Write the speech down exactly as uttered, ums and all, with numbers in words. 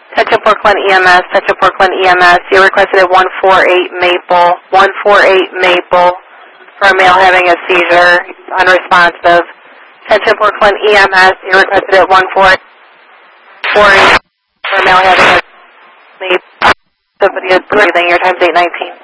Attention Portland E M S, attention Portland E M S. You requested at one forty-eight Maple, one forty-eight Maple for a male having a seizure, unresponsive. Attention Portland E M S, you requested at one forty for a male having a seizure. Somebody is breathing. Your time's eight nineteen.